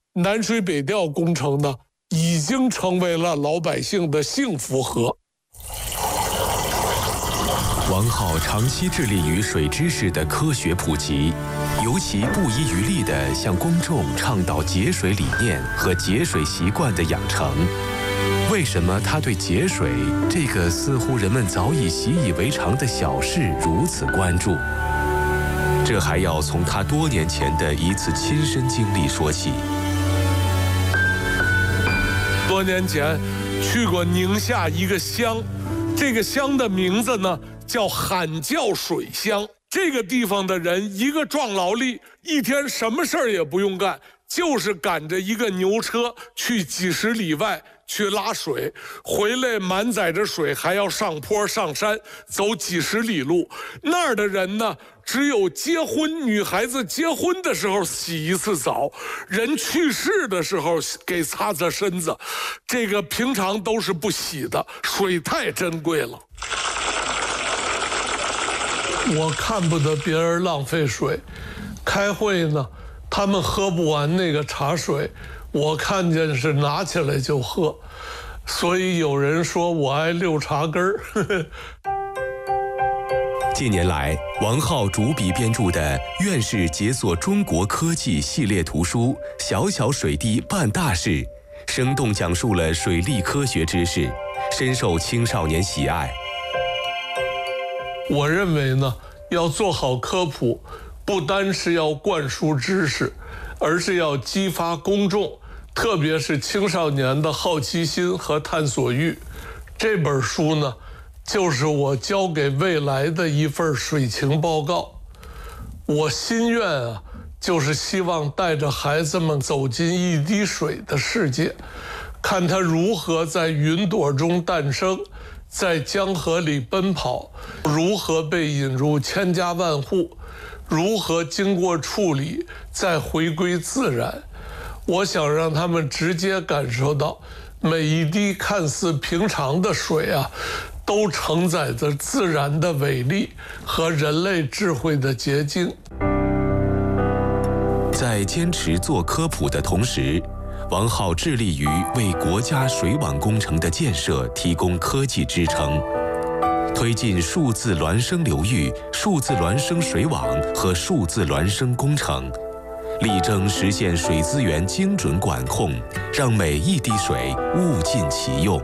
南水北调工程呢，已经成为了老百姓的幸福河。 王浩长期致力于水知识的科学普及，尤其不遗余力地向公众倡导节水理念和节水习惯的养成。为什么他对节水这个似乎人们早已习以为常的小事如此关注？这还要从他多年前的一次亲身经历说起。 多年前去过宁夏一个乡，这个乡的名字呢叫喊叫水乡。这个地方的人一个壮劳力，一天什么事儿也不用干，就是赶着一个牛车去几十里外去拉水，回来满载着水还要上坡上山，走几十里路。那儿的人呢，只有结婚，女孩子结婚的时候洗一次澡，人去世的时候给擦擦身子，这个平常都是不洗的，水太珍贵了。我看不得别人浪费水，开会呢，他们喝不完那个茶水，我看见是拿起来就喝，所以有人说我爱溜茶根儿。 近年来，王浩主笔编著的《院士解锁中国科技》系列图书《小小水滴办大事》，生动讲述了水利科学知识，深受青少年喜爱。 我认为呢，要做好科普，不单是要灌输知识，而是要激发公众，特别是青少年的好奇心和探索欲。这本书呢，就是我交给未来的一份水情报告。我心愿啊，就是希望带着孩子们走进一滴水的世界，看它如何在云朵中诞生，在江河里奔跑，如何被引入千家万户，如何经过处理再回归自然。我想让他们直接感受到，每一滴看似平常的水啊，都承载着自然的伟力和人类智慧的结晶。 在坚持做科普的同时，王浩致力于为国家水网工程的建设提供科技支撑，推进数字孪生流域、数字孪生水网和数字孪生工程，力争实现水资源精准管控，让每一滴水物尽其用。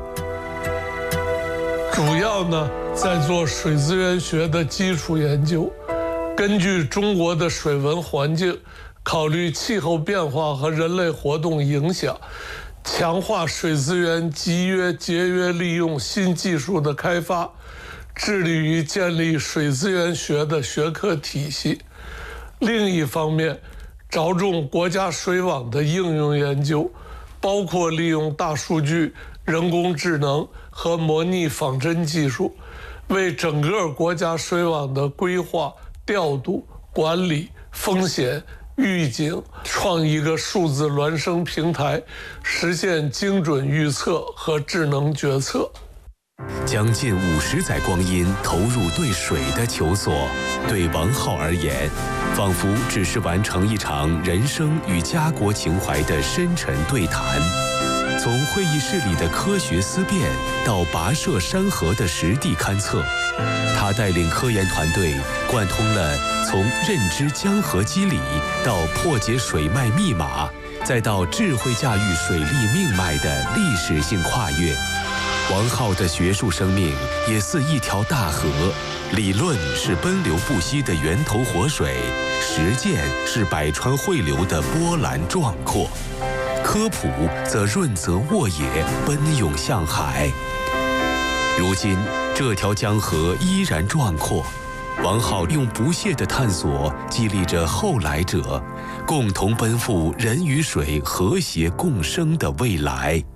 主要呢，在做水资源学的基础研究，根据中国的水文环境，考虑气候变化和人类活动影响，强化水资源集约节约利用新技术的开发，致力于建立水资源学的学科体系。另一方面，着重国家水网的应用研究，包括利用大数据、人工智能和模拟仿真技术，为整个国家水网的规划、调度、管理、风险预警创一个数字孪生平台，实现精准预测和智能决策。 将近50载光阴投入对水的求索，对王浩而言，仿佛只是完成一场人生与家国情怀的深沉对谈。从会议室里的科学思辨到跋涉山河的实地勘测，他带领科研团队贯通了从认知江河机理到破解水脉密码，再到智慧驾驭水利命脉的历史性跨越。王浩的学术生命也似一条大河，理论是奔流不息的源头活水，实践是百川汇流的波澜壮阔，科普则润泽沃野，奔涌向海。如今这条江河依然壮阔，王浩用不懈的探索激励着后来者，共同奔赴人与水和谐共生的未来。